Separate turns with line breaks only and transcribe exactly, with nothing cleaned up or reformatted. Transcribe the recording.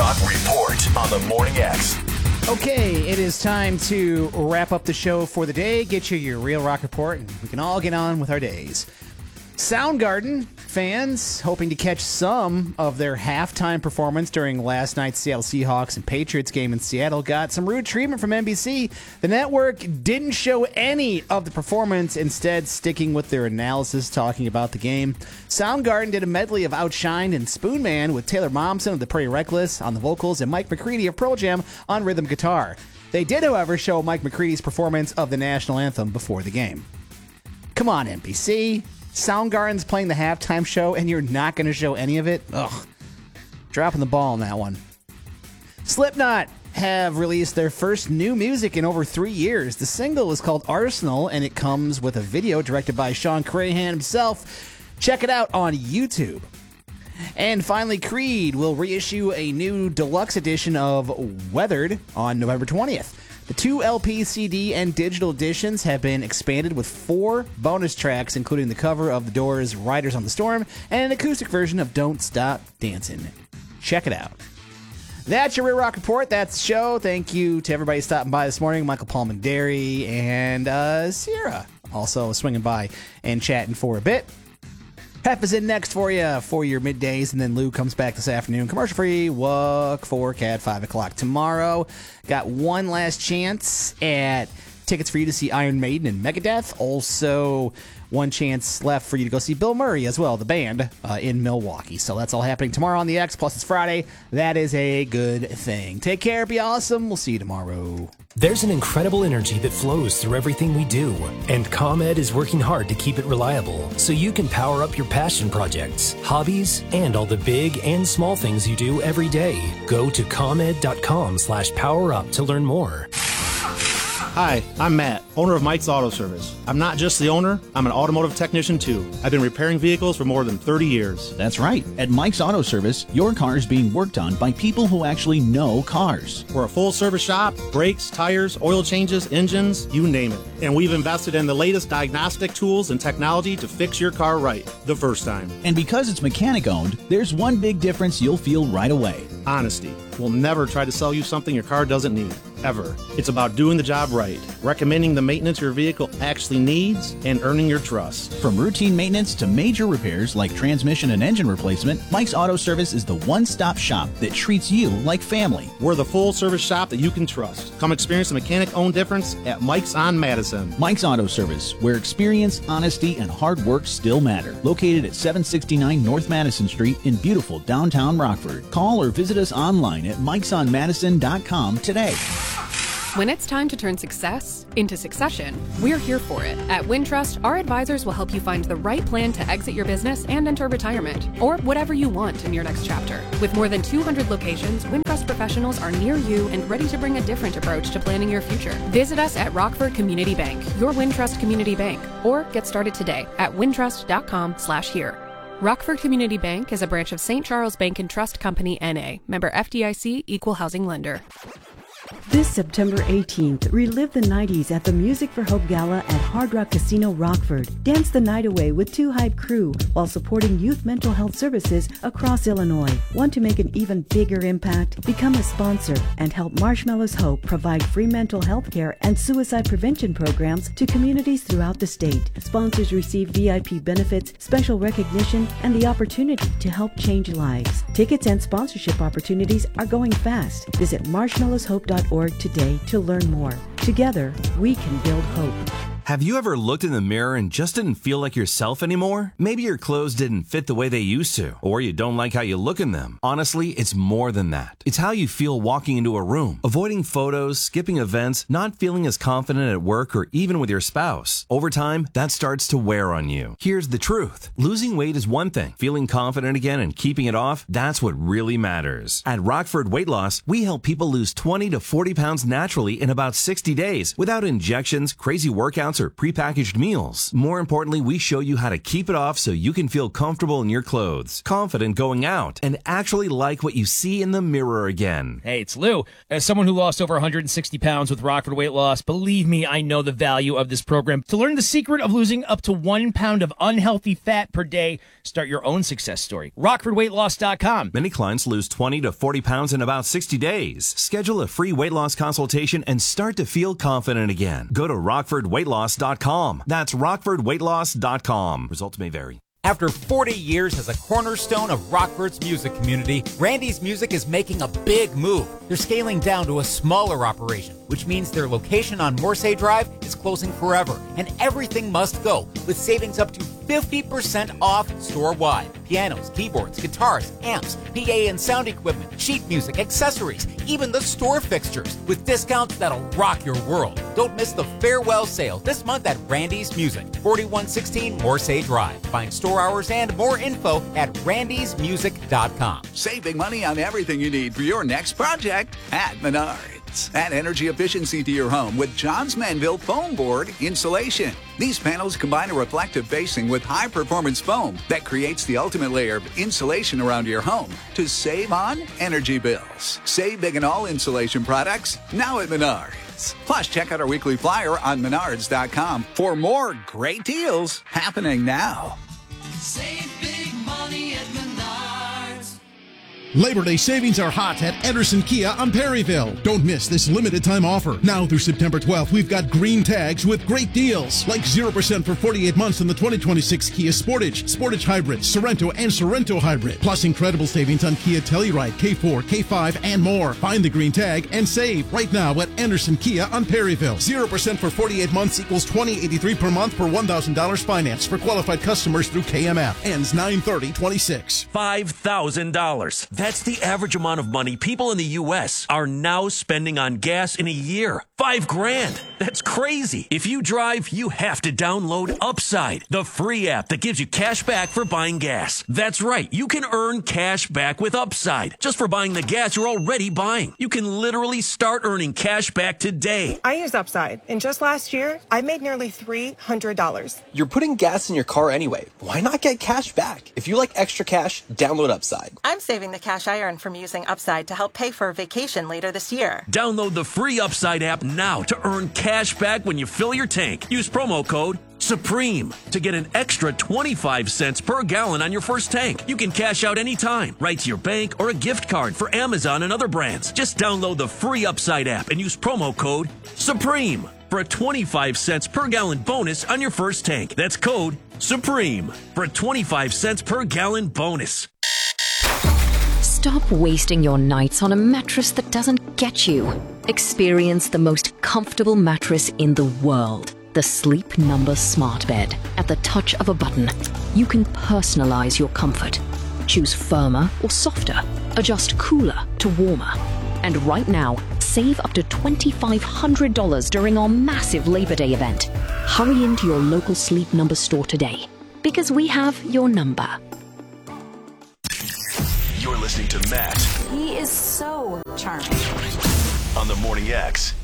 Rock Report on the Morning X.
Okay, it is time to wrap up the show for the day, get you your Real Rock Report, and we can all get on with our days. Soundgarden fans hoping to catch some of their halftime performance during last night's Seattle Seahawks and Patriots game in Seattle got some rude treatment from N B C. The network didn't show any of the performance, instead sticking with their analysis talking about the game. Soundgarden did a medley of Outshined and Spoon Man with Taylor Momsen of the Pretty Reckless on the vocals and Mike McCready of Pearl Jam on rhythm guitar. They did, however, show Mike McCready's performance of the national anthem before the game. Come on, N B C. Soundgarden's playing the halftime show and you're not going to show any of it? Ugh. Dropping the ball on that one. Slipknot have released their first new music in over three years. The single is called Arsenal, and it comes with a video directed by Sean Crahan himself. Check it out on YouTube. And finally, Creed will reissue a new deluxe edition of Weathered on November twentieth. The two L P, C D, and digital editions have been expanded with four bonus tracks, including the cover of The Doors' Riders on the Storm and an acoustic version of Don't Stop Dancing. Check it out. That's your Real Rock Report. That's the show. Thank you to everybody stopping by this morning. Michael Paul McDerry and uh, Sierra also swinging by and chatting for a bit. Hef is in next for you for your middays, and then Lou comes back this afternoon. Commercial free, walk for Cat, five o'clock tomorrow. Got one last chance at tickets for you to see Iron Maiden and Megadeth. Also, one chance left for you to go see Bill Murray as well, the band, uh, in Milwaukee. So that's all happening tomorrow on the X, plus it's Friday. That is a good thing. Take care, be awesome. We'll see you tomorrow.
There's an incredible energy that flows through everything we do, and ComEd is working hard to keep it reliable so you can power up your passion projects, hobbies, and all the big and small things you do every day. Go to ComEd.com slash power up to learn more.
Hi, I'm Matt, owner of Mike's Auto Service. I'm not just the owner, I'm an automotive technician too. I've been repairing vehicles for more than thirty years.
That's right. At Mike's Auto Service, your car is being worked on by people who actually know cars.
We're a full-service shop, brakes, tires, oil changes, engines, you name it. And we've invested in the latest diagnostic tools and technology to fix your car right the first time.
And because it's mechanic-owned, there's one big difference you'll feel right away.
Honesty. We'll never try to sell you something your car doesn't need, ever. It's about doing the job right, recommending the maintenance your vehicle actually needs, and earning your trust.
From routine maintenance to major repairs like transmission and engine replacement, Mike's Auto Service is the one-stop shop that treats you like family.
We're the full-service shop that you can trust. Come experience the mechanic-owned difference at Mike's on Madison.
Mike's Auto Service, where experience, honesty, and hard work still matter. Located at seven sixty-nine North Madison Street in beautiful downtown Rockford. Call or visit us online at mikes on madison dot com today.
When it's time to turn success into succession, we're here for it. At Wintrust, our advisors will help you find the right plan to exit your business and enter retirement, or whatever you want in your next chapter. With more than two hundred locations, Wintrust professionals are near you and ready to bring a different approach to planning your future. Visit us at Rockford Community Bank, your Wintrust community bank, or get started today at wintrust.com slash here. Rockford Community Bank is a branch of Saint Charles Bank and Trust Company, N A, member F D I C, equal housing lender.
This September eighteenth, relive the nineties at the Music for Hope Gala at Hard Rock Casino, Rockford. Dance the night away with Two Hype Crew while supporting youth mental health services across Illinois. Want to make an even bigger impact? Become a sponsor and help Marshmallows Hope provide free mental health care and suicide prevention programs to communities throughout the state. Sponsors receive V I P benefits, special recognition, and the opportunity to help change lives. Tickets and sponsorship opportunities are going fast. Visit marshmallows hope dot org today to learn more. Together, we can build hope.
Have you ever looked in the mirror and just didn't feel like yourself anymore? Maybe your clothes didn't fit the way they used to, or you don't like how you look in them. Honestly, it's more than that. It's how you feel walking into a room, avoiding photos, skipping events, not feeling as confident at work or even with your spouse. Over time, that starts to wear on you. Here's the truth. Losing weight is one thing. Feeling confident again and keeping it off, that's what really matters. At Rockford Weight Loss, we help people lose twenty to forty pounds naturally in about sixty days without injections, crazy workouts, or prepackaged meals. More importantly, we show you how to keep it off so you can feel comfortable in your clothes, confident going out, and actually like what you see in the mirror again.
Hey, it's Lou. As someone who lost over one hundred sixty pounds with Rockford Weight Loss, believe me, I know the value of this program. To learn the secret of losing up to one pound of unhealthy fat per day, start your own success story. Rockford Weight Loss dot com.
Many clients lose twenty to forty pounds in about sixty days. Schedule a free weight loss consultation and start to feel confident again. Go to Rockford Weight Loss dot com. That's Rockford Weight Loss dot com. Results may vary.
After forty years as a cornerstone of Rockford's music community, Randy's Music is making a big move. They're scaling down to a smaller operation, which means their location on Morse Drive is closing forever, and everything must go, with savings up to fifty percent off store-wide. Pianos, keyboards, guitars, amps, P A and sound equipment, sheet music, accessories, even the store fixtures, with discounts that'll rock your world. Don't miss the farewell sale this month at Randy's Music, forty-one sixteen Morse Drive. Find store hours and more info at randys music dot com.
Save big money on everything you need for your next project at Menards. Add energy efficiency to your home with Johns Manville Foam Board Insulation. These panels combine a reflective facing with high-performance foam that creates the ultimate layer of insulation around your home to save on energy bills. Save big on all insulation products now at Menards. Plus, check out our weekly flyer on menards dot com for more great deals happening now.
Save big money at Menards.
Labor Day savings are hot at Anderson Kia on Perryville. Don't miss this limited time offer. Now through September twelfth, we've got green tags with great deals, like zero percent for forty-eight months on the twenty twenty-six Kia Sportage, Sportage Hybrid, Sorento, and Sorento Hybrid. Plus incredible savings on Kia Telluride, K four, K five, and more. Find the green tag and save right now at Anderson Kia on Perryville. zero percent for forty-eight months equals twenty eighty-three per month per one thousand dollars finance for qualified customers through K M F. Ends nine thirty twenty-six.
five thousand dollars. That's the average amount of money people in the U S are now spending on gas in a year. Five grand. That's crazy. If you drive, you have to download Upside, the free app that gives you cash back for buying gas. That's right. You can earn cash back with Upside just for buying the gas you're already buying. You can literally start earning cash back today.
I use Upside, and just last year, I made nearly three hundred dollars.
You're putting gas in your car anyway. Why not get cash back? If you like extra cash, download Upside.
I'm saving the cash I earn from using Upside to help pay for a vacation later this year.
Download the free Upside app now to earn cash back when you fill your tank. Use promo code SUPREME to get an extra twenty-five cents per gallon on your first tank. You can cash out anytime, right to your bank or a gift card for Amazon and other brands. Just download the free Upside app and use promo code SUPREME for a twenty-five cents per gallon bonus on your first tank. That's code SUPREME for a twenty-five cents per gallon bonus.
Stop wasting your nights on a mattress that doesn't get you. Experience the most comfortable mattress in the world. The Sleep Number Smart Bed. At the touch of a button, you can personalize your comfort. Choose firmer or softer. Adjust cooler to warmer. And right now, save up to two thousand five hundred dollars during our massive Labor Day event. Hurry into your local Sleep Number store today, because we have your number.
You're listening to Matt
He is so charming.
on the Morning X.